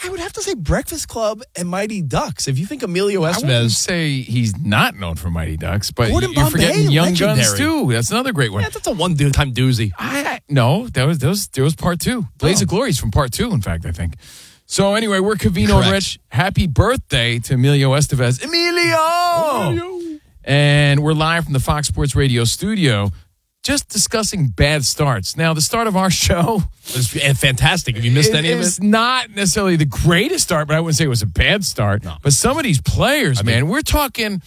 I would have to say Breakfast Club and Mighty Ducks. If you think Emilio I wouldn't Estevez, say he's not known for Mighty Ducks, but Gordon you're Bombay, forgetting Young Guns legendary. too. That's another great one. yeah, that's a one-time doozy. No, there was part 2. Blaze of Glory is from part 2, in fact, I think. So anyway, we're Covino and Correct. Rich. Happy birthday to Emilio Estevez. Emilio! And we're live from the Fox Sports Radio studio, just discussing bad starts. Now, the start of our show It was fantastic. If you missed any of is it, not necessarily the greatest start, but I wouldn't say it was a bad start. No. But some of these players, man, we're talking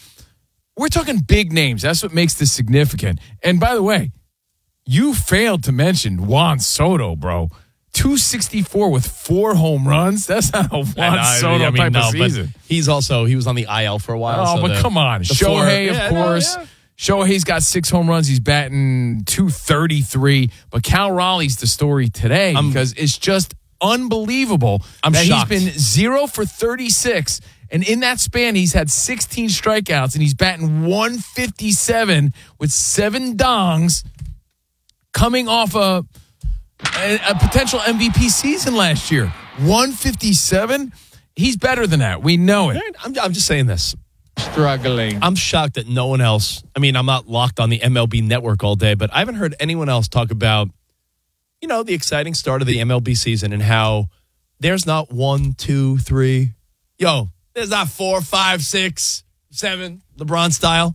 big names. That's what makes this significant. And by the way, you failed to mention Juan Soto, bro. 264 with 4 home runs. That's not a Juan Soto type of season. He was on the IL for a while. Oh, so but come on. Shohei, of course. No, yeah. Shohei's got 6 home runs. He's batting .233. But Cal Raleigh's the story today because it's just unbelievable that shocked. he's been 0 for 36. And in that span, he's had 16 strikeouts, and he's batting .157 with 7 dongs coming off a potential MVP season last year. 157? He's better than that. We know it. I'm just saying this. Struggling. I'm shocked that no one else, I mean, I'm not locked on the MLB network all day, but I haven't heard anyone else talk about, the exciting start of the MLB season and how there's not 1, 2, 3. There's not 4, 5, 6, 7, LeBron style.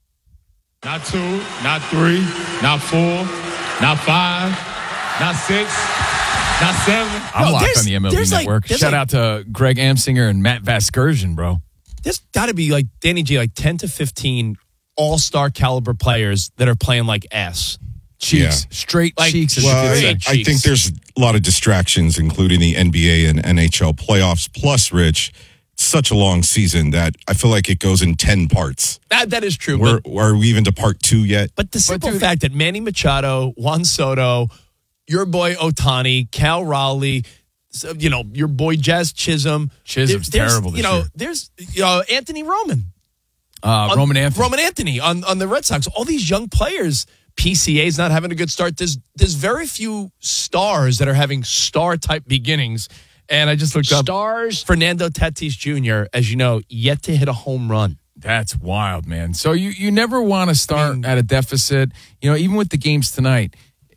Not 2, not 3, not 4, not 5, not 6, not 7. I'm locked on the MLB network. Shout out to Greg Amsinger and Matt Vasgersian, bro. There's got to be, Danny G, 10 to 15 all-star caliber players that are playing like ass. Cheeks. Straight cheeks. As Well, you I could say. think there's a lot of distractions, including the NBA and NHL playoffs. Plus, Rich, it's such a long season that I feel like it goes in 10 parts. That is true. Are we even to part 2 yet? But the simple fact that Manny Machado, Juan Soto, your boy Ohtani, Cal Raleigh, your boy Jazz Chisholm. Chisholm's terrible this year. There's Anthony Roman. Roman Anthony. Roman Anthony on the Red Sox. All these young players. PCA's not having a good start. There's very few stars that are having star-type beginnings. And I just looked up. Stars. Fernando Tatis Jr., as you know, yet to hit a home run. That's wild, man. So you never want to start at a deficit. Even with the games tonight.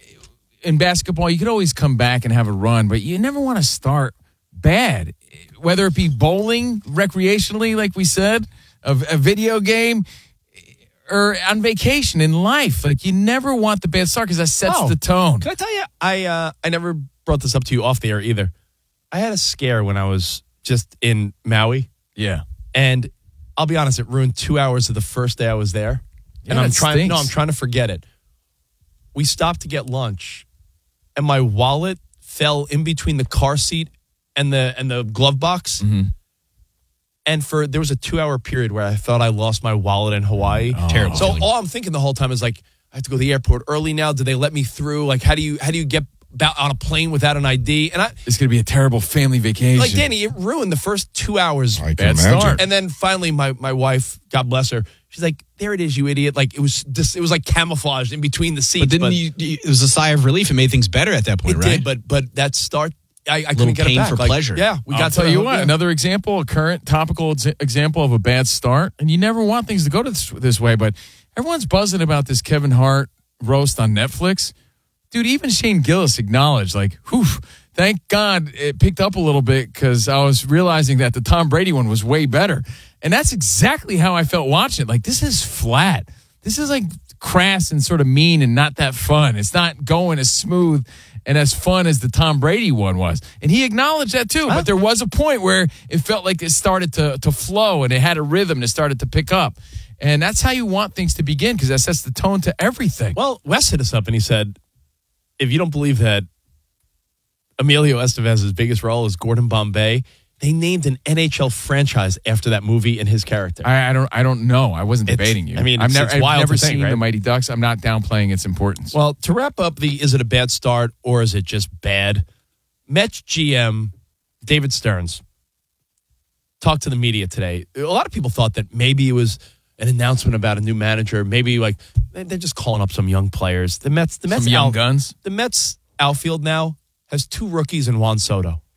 In basketball, you could always come back and have a run, but you never want to start bad. Whether it be bowling, recreationally, like we said, a video game, or on vacation in life. You never want the bad start because that sets the tone. Can I tell you, I never brought this up to you off the air either. I had a scare when I was just in Maui. Yeah. And I'll be honest, it ruined 2 hours of the first day I was there. Yeah, and I'm stinks. trying to forget it. We stopped to get lunch, and my wallet fell in between the car seat and the glove box. Mm-hmm. And there was a 2-hour period where I thought I lost my wallet in Hawaii. Terrible. So all I'm thinking the whole time is I have to go to the airport early now. Do they let me through? How do you get on a plane without an ID? And It's going to be a terrible family vacation. Danny, it ruined the first 2 hours. I can Bad imagine. start. And then finally, my wife, God bless her, she's like, "There it is, you idiot!" It was camouflaged in between the seats. But didn't it was a sigh of relief. It made things better at that point, It right? did, but that start, I couldn't Little get it pain back. for pleasure. Yeah, we I'll got tell to you what, another example, a current topical example of a bad start, and you never want things to go this way, but everyone's buzzing about this Kevin Hart roast on Netflix. Dude, even Shane Gillis acknowledged, thank God it picked up a little bit because I was realizing that the Tom Brady one was way better. And that's exactly how I felt watching it. This is flat. This is crass and sort of mean and not that fun. It's not going as smooth and as fun as the Tom Brady one was. And he acknowledged that too. But there was a point where it felt like it started to flow and it had a rhythm and it started to pick up. And that's how you want things to begin because that sets the tone to everything. Well, Wes hit us up and he said, if you don't believe that Emilio Estevez's biggest role is Gordon Bombay, they named an NHL franchise after that movie and his character. I don't know. I wasn't debating you. I mean, I've it's wild never to think, seen right? the Mighty Ducks. I'm not downplaying its importance. Well, to wrap up is it a bad start or is it just bad? Mets GM David Stearns talked to the media today. A lot of people thought that maybe it was an announcement about a new manager. Maybe they're just calling up some young players. The Mets Some young guns. The Mets outfield now has 2 rookies and Juan Soto.